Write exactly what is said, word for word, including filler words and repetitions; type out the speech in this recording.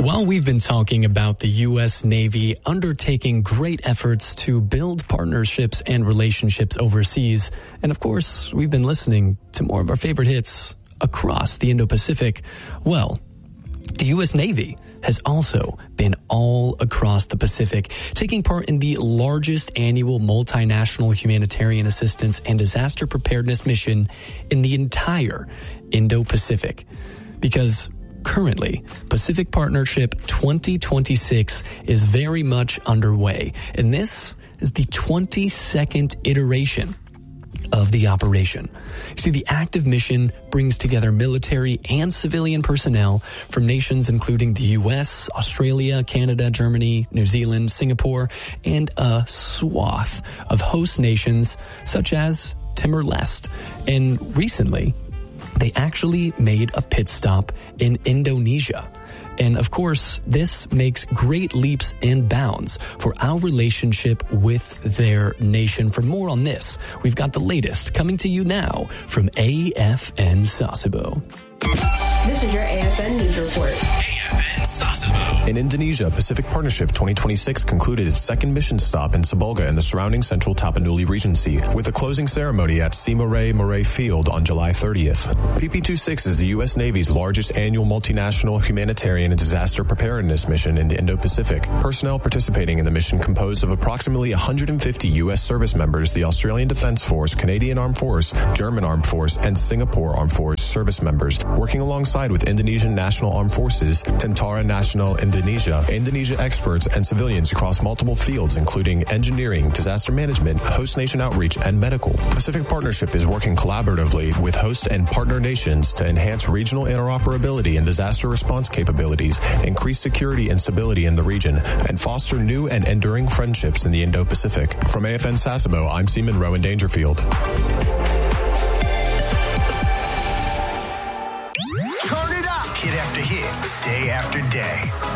While we've been talking about the U S Navy undertaking great efforts to build partnerships and relationships overseas, and of course, we've been listening to more of our favorite hits across the Indo-Pacific, well, the U S Navy has also been all across the Pacific, taking part in the largest annual multinational humanitarian assistance and disaster preparedness mission in the entire Indo-Pacific. Because currently, Pacific Partnership twenty twenty-six is very much underway, and this is the twenty-second iteration of the operation. You see, the active mission brings together military and civilian personnel from nations including the U S, Australia, Canada, Germany, New Zealand, Singapore, and a swath of host nations such as Timor-Leste. And recently, they actually made a pit stop in Indonesia. And of course, this makes great leaps and bounds for our relationship with their nation. For more on this, we've got the latest coming to you now from A F N Sasebo. This is your A F N News Report. A F N Sasebo. In Indonesia, Pacific Partnership twenty twenty-six concluded its second mission stop in Sabolga and the surrounding central Tapanuli Regency, with a closing ceremony at Simoray Moray Field on July thirtieth. P P twenty-six is the U S Navy's largest annual multinational humanitarian and disaster preparedness mission in the Indo-Pacific. Personnel participating in the mission composed of approximately one hundred fifty U S service members, the Australian Defence Force, Canadian Armed Force, German Armed Force, and Singapore Armed Force service members, working alongside with Indonesian National Armed Forces, Tentara Nasional Indonesia, Indonesia experts, and civilians across multiple fields, including engineering, disaster management, host nation outreach, and medical. Pacific Partnership is working collaboratively with host and partner nations to enhance regional interoperability and disaster response capabilities, increase security and stability in the region, and foster new and enduring friendships in the Indo-Pacific. From A F N Sasebo, I'm Seaman Rowan Dangerfield. Turn it up. Hit after hit, day after day.